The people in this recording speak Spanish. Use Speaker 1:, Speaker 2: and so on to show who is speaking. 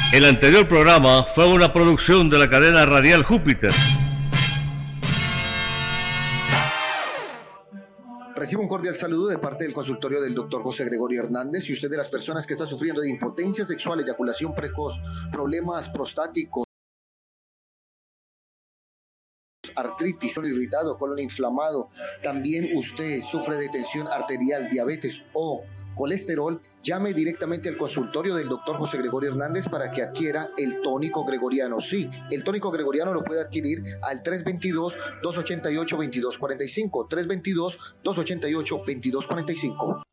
Speaker 1: El anterior programa fue una producción de la cadena radial Júpiter.
Speaker 2: Recibo un cordial saludo de parte del consultorio del Dr. José Gregorio Hernández. Si usted de las personas que está sufriendo de impotencia sexual, eyaculación precoz, problemas prostáticos, artritis, colon irritado, colon inflamado, también usted sufre de tensión arterial, diabetes o colesterol, llame directamente al consultorio del Dr. José Gregorio Hernández para que adquiera el tónico gregoriano. Sí, el tónico gregoriano lo puede adquirir al 322-288-2245, 322-288-2245.